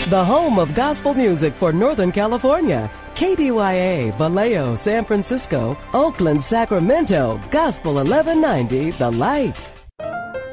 The home of gospel music for Northern California. KBYA, Vallejo, San Francisco, Oakland, Sacramento, Gospel 1190, The Light.